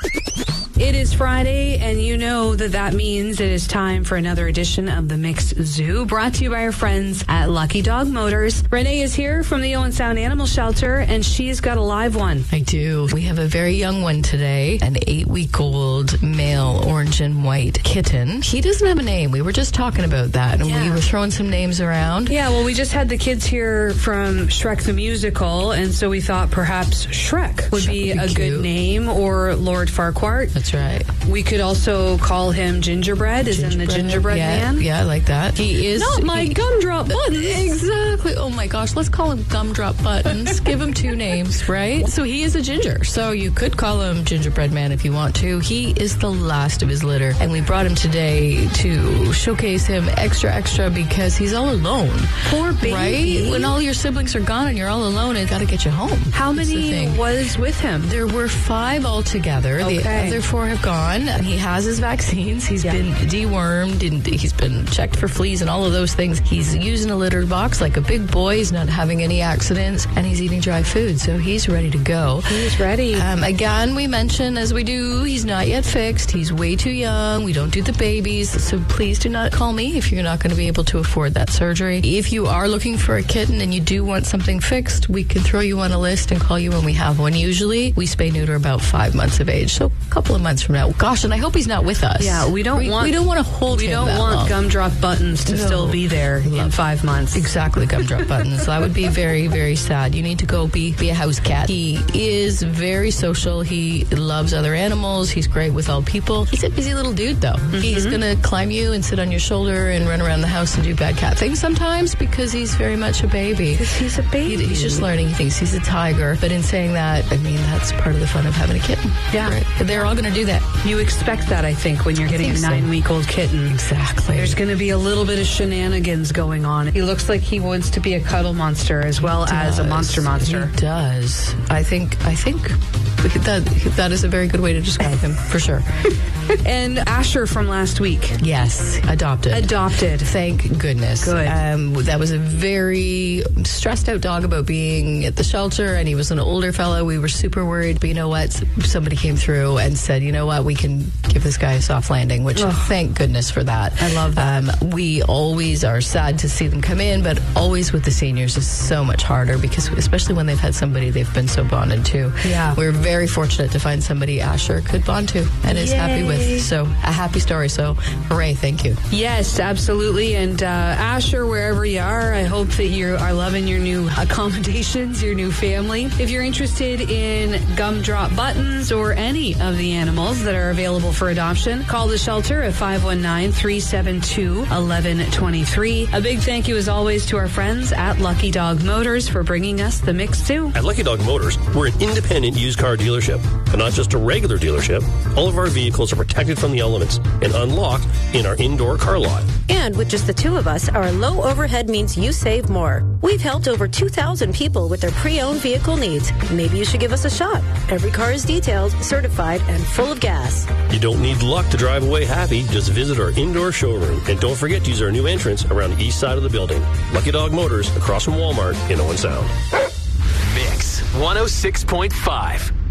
It is Friday, and you know that means it is time for another edition of the Mixed Zoo, brought to you by our friends at Lucky Dog Motors. Renee is here from the Owen Sound Animal Shelter, and she's got a live one. I do. We have a very young one today, an 8-week-old male orange and white kitten. He doesn't have a name. We were just talking about that, and we were throwing some names around. Yeah, well, we just had the kids here from Shrek the Musical, and so we thought perhaps Shrek would be a good name, or Lord Farquhar. That's right. We could also call him Gingerbread, as in the Gingerbread Man. Yeah, I like that. He is... Not my Gumdrop Buttons. Exactly. Oh my gosh, let's call him Gumdrop Buttons. Give him two names, right? So he is a ginger. So you could call him Gingerbread Man if you want to. He is the last of his litter. And we brought him today to showcase him extra because he's all alone. Poor baby. Right? When all your siblings are gone and you're all alone, it's got to get you home. How many was with him? There were 5 altogether. Okay. The other 4 have gone. He has his vaccines. He's been dewormed, and he's been checked for fleas and all of those things. He's using a litter box like a big boy. He's not having any accidents, and he's eating dry food, so he's ready to go. He's ready. Again, we mention, as we do, he's not yet fixed. He's way too young. We don't do the babies, so please do not call me if you're not going to be able to afford that surgery. If you are looking for a kitten and you do want something fixed, we can throw you on a list and call you when we have one. Usually, we spay neuter about 5 months of age, so a couple of months from now. Gosh, and I hope he's not with us. Yeah, we don't want to hold him. We don't want Gumdrop Buttons to still be there in 5 months. Exactly, Gumdrop Buttons. That would be very, very sad. You need to go be a house cat. He is very social. He loves other animals. He's great with all people. He's a busy little dude, though. Mm-hmm. He's going to climb you and sit on your shoulder and run around the house and do bad cat things sometimes because he's very much a baby. Because he's a baby. He's just learning. He thinks he's a tiger. But in saying that, I mean, that's part of the fun of having a kitten. Yeah. Right? They're all going to do that. You expect that, I think, when you're getting a 9-week-old kitten. Exactly. There's going to be a little bit of shenanigans going on. He looks like he wants to be a cuddle monster as well as a monster. He does. I think that is a very good way to describe him, for sure. And Asher from last week. Yes, adopted. Thank goodness. Good. That was a very stressed out dog about being at the shelter, and he was an older fellow. We were super worried, but you know what? Somebody came through and said, you know what? We can give this guy a soft landing, which thank goodness for that. I love that. We always are sad to see them come in, but always with the seniors is so much harder because especially when they've had somebody they've been so bonded to. Yeah. We're very fortunate to find somebody Asher could bond to and is happy with. So a happy story. So hooray, thank you. Yes, absolutely. And Asher, wherever you are, I hope that you are loving your new accommodations, your new family. If you're interested in Gumdrop Buttons or any of the animals that are available for adoption, call the shelter at 519-372-1123. A big thank you, as always, to our friends at Lucky Dog Motors for bringing us the Mixed Zoo. At Lucky Dog Motors, we're an independent used car dealership, but not just a regular dealership. All of our vehicles are protected from the elements and unlocked in our indoor car lot. And with just the 2 of us, our low overhead means you save more. We've helped over 2,000 people with their pre-owned vehicle needs. Maybe you should give us a shot. Every car is detailed, certified, and full of gas. You don't need luck to drive away happy. Just visit our indoor showroom. And don't forget to use our new entrance around the east side of the building. Lucky Dog Motors, across from Walmart in Owen Sound. Mix 106.5.